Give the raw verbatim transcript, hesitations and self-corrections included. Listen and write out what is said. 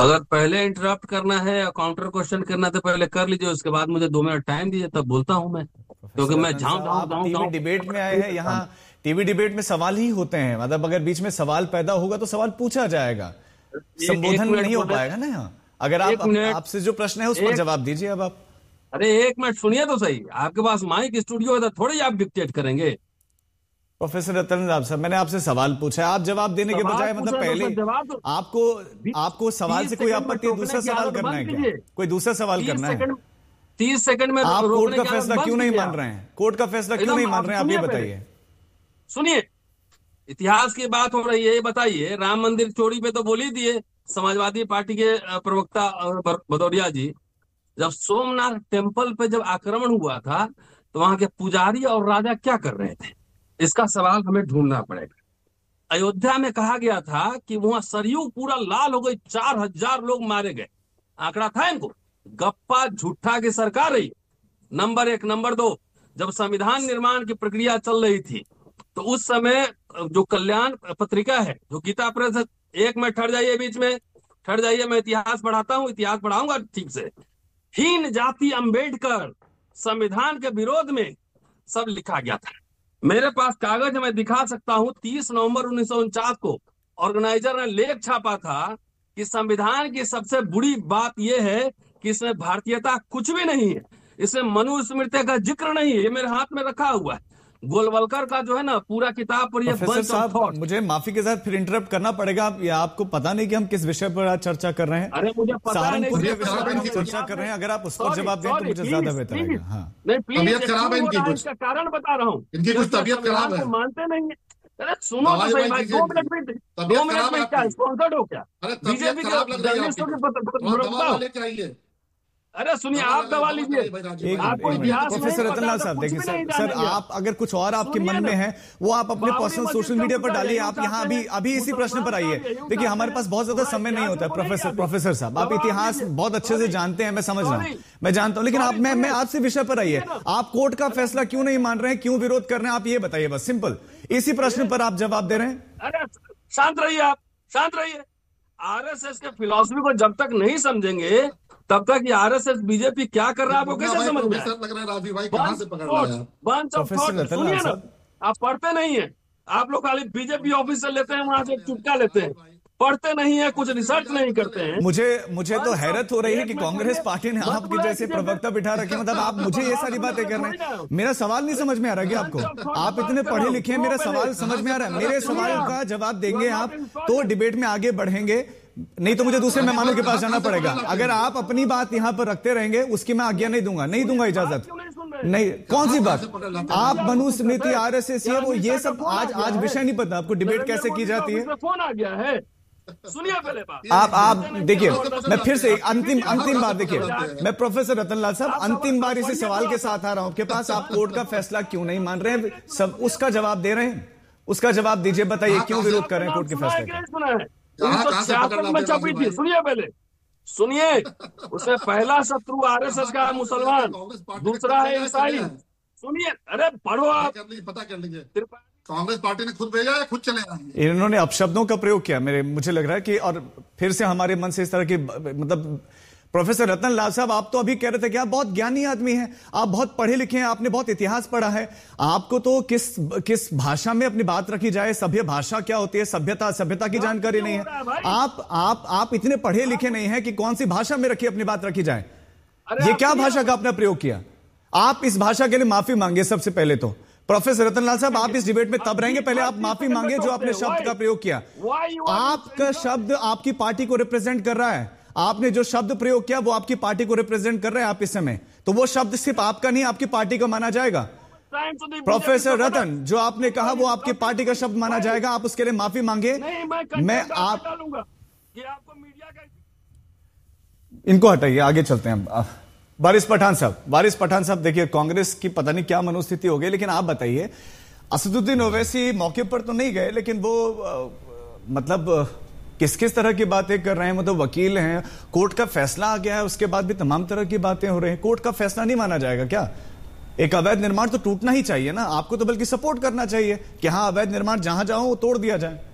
अगर पहले इंटरप्ट करना है या काउंटर क्वेश्चन करना है तो पहले कर लीजिए, उसके बाद मुझे दो मिनट टाइम दीजिए, तब बोलता हूं मैं, क्योंकि प्रोफेसर मैं रतन झाँव साहब, झाँव आप झाँव टीवी झाँव डिबेट में आए हैं। करता यहाँ हूं। टीवी डिबेट में सवाल ही होते हैं, मतलब अगर बीच में सवाल पैदा होगा तो सवाल पूछा जाएगा, ए, एक संबोधन मिनट नहीं हो बोले, पाएगा ना यहाँ। अगर आप, एक मिनट, आपसे जो प्रश्न है उस पर एक, जवाब दीजिए। अब आप अरे एक मिनट सुनिए तो सही। आपके पास माइक स्टूडियो है तो थोड़ी आप डिक्टेट करेंगे। प्रोफेसर रतन लाल साहब, मैंने आपसे सवाल पूछा है, आप जवाब देने के सवाल बजाय मतलब पूछा तो पहले उसका जवाब दो। आपको आपको सवाल तीस से कोई सेकंड में आपत्ति है? टोकने दूसरा की सवाल आदत करना बंद है क्या? कीजिए। कोई दूसरा सवाल तीस करना है? सेकंड तीस सेकंड में आप कोर्ट रोकने का की आदत फैसला क्यों बंद नहीं कीजिए मान आप। रहे हैं? कोर्ट का फैसला क्यों नहीं एकदम मान आप रहे हैं, आप ये सुनिए, पहले बताइए। सुनिए। इतिहास की बात हो रही है, ये बताइए, राम मंदिर चोरी पे तो बोल ही दिए समाजवादी पार्टी के अ, प्रवक्ता अ, बर- भदौरिया जी। जब सोमनाथ टेम्पल पे जब आक्रमण हुआ था तो वहां के पुजारी और राजा क्या कर रहे थे, इसका सवाल हमें ढूंढना पड़ेगा। अयोध्या में कहा गया था कि वहां सरयू पूरा लाल हो गई, चार हजार लोग मारे गए। आंकड़ा था इनको, गप्पा झूठा की सरकार रही। नंबर एक। नंबर दो, जब संविधान निर्माण की प्रक्रिया चल रही थी तो उस समय जो कल्याण पत्रिका है, जो गीता प्रेस है, एक में ठहर जाइए, बीच में ठहर जाइए, मैं इतिहास पढ़ाता हूँ, इतिहास पढ़ाऊंगा ठीक से। हीन जाति अंबेडकर, संविधान के विरोध में सब लिखा गया था। मेरे पास कागज है, मैं दिखा सकता हूं। तीस नवंबर उन्नीस सौ उनचास को ऑर्गेनाइजर ने लेख छापा था कि संविधान की सबसे बुरी बात यह है कि इसमें भारतीयता कुछ भी नहीं है, इसमें मनुस्मृति का जिक्र नहीं है। ये मेरे हाथ में रखा हुआ है, गोलवलकर का जो है ना पूरा किताब पर, ये प्रोफेसर बंच ऑफ साहब, थॉट। मुझे माफी के साथ फिर इंटरप्ट करना पड़ेगा। आप, या आपको पता नहीं कि हम किस विषय पर आज चर्चा कर रहे हैं? अरे मुझे पता है, नहीं सहारनपुर के मुझे विषय पता पर है, हम मुझे चर्चा याद कर है। रहे हैं, अगर आप उस पर सॉरी जवाब दें तो सॉरी, मुझे ज्यादा प्लीज बेहतर प्लीज, रहेगा। हाँ, नहीं प्लीज, तबीयत ये खराब क्यों है हो इनकी रहा है कुछ। इसका कारण बता रहा हूँ। इनकी कुछ क्योंकि ये तबीयत खराब संविधान है। को मानते नहीं है। अरे सुनो तो दवाई सही ववाई भाई, कीजिए दो इनकी। मिनट में, दो तबीयत मिनट खराब है में क्या आपकी। स्पॉन्सर्ड हो क्या? अरे तबीयत बीजेपी के खराब लग रही है आपकी जर्नलिस्टों कुछ। के थोड़ा दवा प्रवक्ता ववा हो? लेके आइए। अरे सुनिए, दवा आप लगा, दवा दवा लीजिए। कराइए भाई राजीव एक भाई, मिनट आपको एक दवा मिनट लीजिए। इतिहास नहीं प्रोफेसर पता रतनलाल तो साहब, कुछ देखिए भी सर, नहीं सर जानेंगे आप। आप अगर कुछ और आपके मन सुनिए में ना, है वो आप अपने बाबरी पर्सनल सोशल मस्जिद का मीडिया पर मुद्दा डालिए। यही आप यहाँ उठाते अभी हैं, अभी इसी प्रश्न पर मुसलमान आइए। साहब यही देखिए उठाते हमारे हैं। पास बहुत ज्यादा पूरा समय नहीं इतिहास होता है। हमको नहीं प्रोफेसर याद है। प्रोफेसर साहब, आप जवाब इतिहास दीजिए। बहुत अच्छे से सॉरी जानते हैं, मैं समझ रहा हूँ, सॉरी मैं जानता हूँ, लेकिन आप, सॉरी मैं मैं सुनिए आपसे विषय पर आइए। सुनिए ना। आप कोर्ट का फैसला क्यों नहीं मान रहे हैं, क्यों विरोध कर रहे हैं, आप ये बताइए बस, सिंपल। इसी प्रश्न पर आप जवाब दे रहे हैं। अरे शांत रहिए आप, शांत रहिए। आरएसएस के फिलॉसफी को जब तक नहीं समझेंगे तब तक ये आरएसएस बीजेपी क्या कर रहा ये है आपको मुन्ना कैसे भाई समझ में आए? प्रोफेसर लग रहे हैं राजीव भाई, कहाँ बंच से पकड़ थॉट, लाए आप? Bunch of professor thought, Ratanlal सुनिए ना। साहब, आप पढ़ते नहीं है, आप लोग खाली बीजेपी ऑफिस से लेते हैं, वहां से अरे चुटका लेते हैं, राजीव भाई, पढ़ते नहीं है, कुछ ऑफिस से रिसर्च मिजाज नहीं में चले करते आए। हैं। मुझे मुझे तो बंच ऑफ, हैरत हो रही है एक कि मिनट कांग्रेस सुनिए, पार्टी ने मत आपके बुलाए जैसे किसी प्रवक्ता बिठा रखे, मतलब आप मुझे ये सारी बातें कर रहे हैं। मेरा सवाल नहीं समझ में आ रहा है आपको? बंच ऑफ थॉट आप बात इतने कर रहा पढ़े हूँ। लिखे हैं, सुनो मेरा पहले, सवाल समझ में आ रहा है, मेरे सुनिए सवाल आप। का जवाब You देंगे are not आप in तो fault. डिबेट में आगे बढ़ेंगे, नहीं तो मुझे दूसरे मेहमानों के पास जाना पड़ेगा। अगर आप अपनी बात यहाँ पर रखते रहेंगे उसकी मैं आज्ञा नहीं दूंगा, नहीं दूंगा इजाजत। क्यों नहीं सुन रहे? नहीं, कौन सी बात? आप क्या मनुस्मृति, आरएसएस, ये क्या वो, ये अमित शाह सब का फोन आ आज गया आज है? विषय नहीं पता आपको, डिबेट नरेंद्र कैसे की मोदी के जाती ऑफिस है। में फोन आ गया है। सुनिए पहले बात। आप आप देखिए, जबरदस्ती मैं फिर से करते हैं। अंतिम अंतिम बार देखिए, आप मैं प्रोफेसर रतनलाल साहब आप अंतिम बार इसी पढ़िए सवाल के थोड़ा साथ आ रहा हूं आपके पास। आप कोर्ट का फैसला क्यों नहीं मान रहे हैं, सब उसका जवाब दे रहे हैं, उसका जवाब दीजिए, बताइए क्यों विरोध कर रहे हैं कोर्ट के सुना है फैसले कि का? नहीं सुना है? कहाँ उन्नीस सौ कहाँ से पकड़ छियासठ में लाते छपी राजीव थी, भाई? सुनिए पहले, सुनिए। उसमें पहला शत्रु आरएसएस कहाँ का है कहाँ से मुसलमान, कांग्रेस पार्टी ने दूसरा खुद है भेजा है कि ईसाई। भेजा है? सुनिए, अरे पढ़ो ये आप। कर लीजिए, पता कर लीजिए। त्रिपाठी कांग्रेस पार्टी ने खुद भेजा है, खुद चले आएंगे। इन्होंने अपशब्दों का प्रयोग किया, मेरे मुझे लग रहा है कि, और फिर से हमारे मन से इस तरह की, मतलब प्रोफेसर रतनलाल साहब, आप तो अभी कह रहे थे कि आप बहुत ज्ञानी आदमी हैं, आप बहुत पढ़े लिखे हैं, आपने बहुत इतिहास पढ़ा है, आपको तो किस किस भाषा में अपनी बात रखी जाए, सभ्य भाषा क्या होती है, सभ्यता सभ्यता की जानकारी नहीं है। आप आप आप इतने पढ़े लिखे नहीं है कि कौन सी भाषा में रखी अपनी बात रखी जाए। ये क्या भाषा का आपने प्रयोग किया? आप इस भाषा के लिए माफी मांगे सबसे पहले तो। प्रोफेसर रतनलाल साहब, आप इस डिबेट में तब रहेंगे, पहले आप माफी मांगे जो आपने शब्द का प्रयोग किया। आपका शब्द आपकी पार्टी को रिप्रेजेंट कर रहा है, आपने जो शब्द प्रयोग किया वो आपकी पार्टी को रिप्रेजेंट कर रहा है आप इस समय, तो वो शब्द सिर्फ आपका नहीं, आपकी पार्टी का माना जाएगा। प्रोफेसर रतन, जो आपने कहा वो आपकी पार्टी का शब्द माना जाएगा, आप उसके लिए माफी मांगे। मैं आप डालूंगा कि आपको मीडिया का, इनको हटाइए, आगे चलते हैं। वारिस पठान साहब, वारिस पठान साहब, देखिए कांग्रेस की पता नहीं क्या मनोस्थिति हो गई, लेकिन आप बताइए, असदुद्दीन ओवैसी मौके पर तो नहीं गए, लेकिन वो आ, मतलब आ, किस किस तरह की बातें कर रहे हैं, मतलब वकील हैं, कोर्ट का फैसला आ गया है, उसके बाद भी तमाम तरह की बातें हो रही हैं। कोर्ट का फैसला नहीं माना जाएगा क्या? एक अवैध निर्माण तो टूटना ही चाहिए ना, आपको तो बल्कि सपोर्ट करना चाहिए कि हाँ, अवैध निर्माण जहां जहां वो तोड़ दिया जाए।